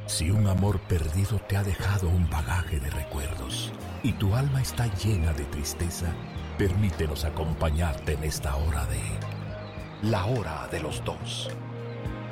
Si un amor perdido te ha dejado un bagaje de recuerdos y tu alma está llena de tristeza, permítenos acompañarte en esta hora de La Hora de los Dos.